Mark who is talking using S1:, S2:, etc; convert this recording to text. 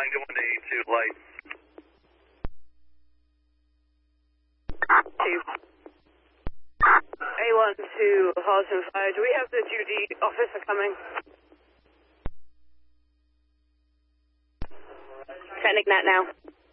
S1: going to A2 light.
S2: 2. A1 to Harrison Fire. Do we have the duty officer coming?
S3: Sending that now.